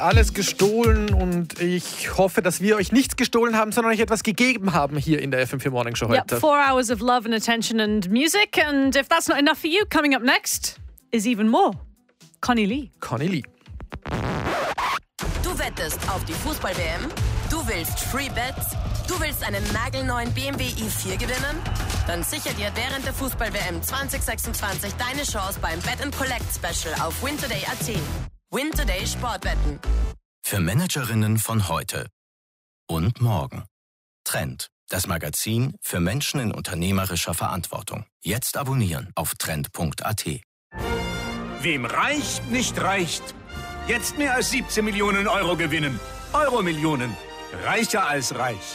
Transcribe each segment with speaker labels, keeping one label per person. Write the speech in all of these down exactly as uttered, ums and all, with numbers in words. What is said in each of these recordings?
Speaker 1: Alles gestohlen und ich hoffe, dass wir euch nichts gestohlen haben, sondern euch etwas gegeben haben hier in der F M vier Morning Show heute.
Speaker 2: Yep, four hours of love and attention and music. And if that's not enough for you, coming up next is even more. Connie Lee.
Speaker 1: Connie Lee.
Speaker 3: Du wettest auf die Fußball-W M? Du willst Free Bets? Du willst einen nagelneuen B M W i vier gewinnen? Dann sicher dir während der Fußball-W M zwanzig sechsundzwanzig deine Chance beim Bet and Collect Special auf wintoday punkt a t. Wintoday Sportwetten.
Speaker 4: Für Managerinnen von heute und morgen. Trend, das Magazin für Menschen in unternehmerischer Verantwortung. Jetzt abonnieren auf trend punkt a t.
Speaker 5: Wem reicht, nicht reicht. Jetzt mehr als siebzehn Millionen Euro gewinnen. Euro-Millionen. Reicher als reich.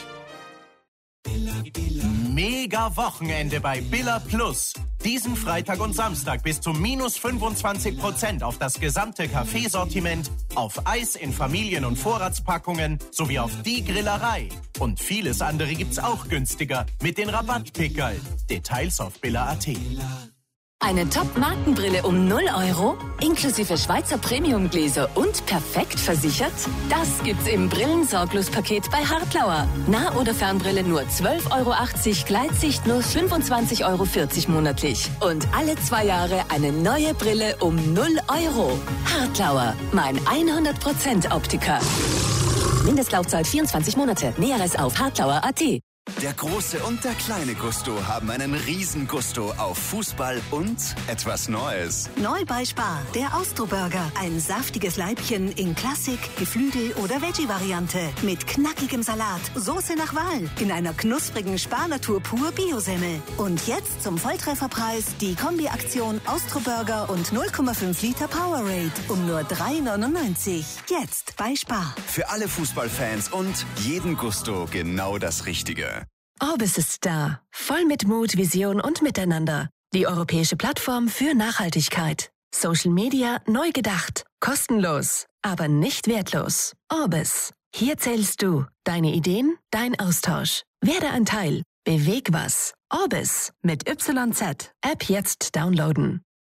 Speaker 6: Mega Wochenende bei Billa Plus. Diesen Freitag und Samstag bis zu minus fünfundzwanzig Prozent auf das gesamte Kaffeesortiment, auf Eis in Familien- und Vorratspackungen sowie auf die Grillerei. Und vieles andere gibt's auch günstiger mit den Rabattpickerl. Details auf billa punkt a t.
Speaker 7: Eine Top-Markenbrille um null Euro, inklusive Schweizer Premiumgläser und perfekt versichert? Das gibt's im Brillensorglos-Paket bei Hartlauer. Nah- oder Fernbrille nur zwölf Euro achtzig, Gleitsicht nur fünfundzwanzig Euro vierzig monatlich. Und alle zwei Jahre eine neue Brille um null Euro. Hartlauer, mein hundert Prozent Optiker. Mindestlaufzeit vierundzwanzig Monate. Näheres auf hartlauer punkt a t.
Speaker 8: Der große und der kleine Gusto haben einen riesen Gusto auf Fußball und etwas Neues.
Speaker 9: Neu bei Spar, der Austro-Burger. Ein saftiges Leibchen in Klassik, Geflügel- oder Veggie-Variante. Mit knackigem Salat, Soße nach Wahl, in einer knusprigen Spar-Natur pur Biosemmel. Und jetzt zum Volltrefferpreis die Kombi-Aktion Austro-Burger und null Komma fünf Liter Powerade um nur drei neunundneunzig. Jetzt bei Spar.
Speaker 8: Für alle Fußballfans und jeden Gusto genau das Richtige.
Speaker 10: Orbis ist da. Voll mit Mut, Vision und Miteinander. Die europäische Plattform für Nachhaltigkeit. Social Media neu gedacht. Kostenlos, aber nicht wertlos. Orbis. Hier zählst du. Deine Ideen, dein Austausch. Werde ein Teil. Beweg was. Orbis mit Y Z. App jetzt downloaden.